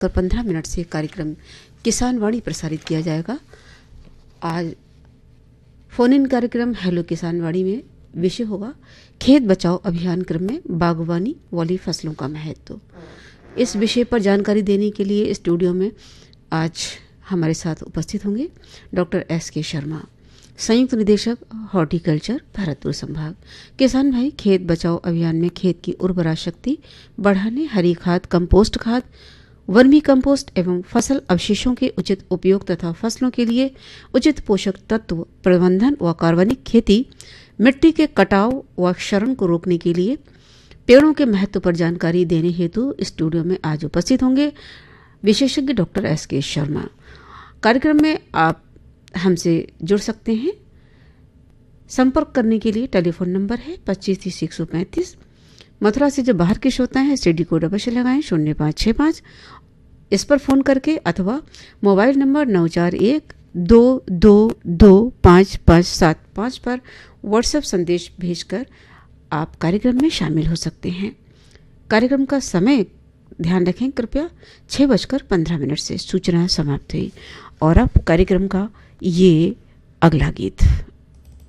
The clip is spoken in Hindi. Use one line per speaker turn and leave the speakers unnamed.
15 से कार्यक्रम किसान वाणी प्रसारित किया जाएगा। आज फोन इन कार्यक्रम हेलो किसान वाणी में विषय होगा खेत बचाओ अभियान क्रम में बागवानी वाली फसलों का महत्व। इस विषय पर जानकारी देने के लिए स्टूडियो में आज हमारे साथ उपस्थित होंगे डॉक्टर S.K. शर्मा, संयुक्त निदेशक हॉर्टिकल्चर भरतपुर संभाग। किसान भाई, खेत बचाओ अभियान में खेत की उर्वरा शक्ति बढ़ाने हरी खाद, कंपोस्ट खाद, वर्मी कंपोस्ट एवं फसल अवशेषों के उचित उपयोग तथा फसलों के लिए उचित पोषक तत्व प्रबंधन व कार्बनिक खेती, मिट्टी के कटाव व क्षरण को रोकने के लिए पेड़ों के महत्व पर जानकारी देने हेतु स्टूडियो में आज उपस्थित होंगे विशेषज्ञ डॉक्टर S.K. शर्मा। कार्यक्रम में आप हमसे जुड़ सकते हैं। संपर्क करने के लिए टेलीफोन नंबर है 2530-135। मथुरा से जो बाहर के श्रोता हैं स्टडी कोड अवश्य लगाएं 0565 इस पर फोन करके, अथवा मोबाइल नंबर 9412225575 पर व्हाट्सएप संदेश भेजकर आप कार्यक्रम में शामिल हो सकते हैं। कार्यक्रम का समय ध्यान रखें, कृपया 6:15 से सूचना समाप्त हुई। और अब कार्यक्रम का ये अगला गीत।